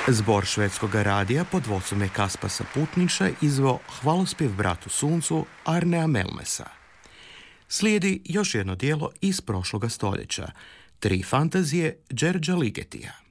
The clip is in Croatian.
Zbor švedskog radija pod vodstvom Kaspasa Putnića izveo hvalospjev bratu suncu Arnea Melmesa. Slijedi još jedno djelo iz prošloga stoljeća, Tri fantazije Đerđa Ligetija.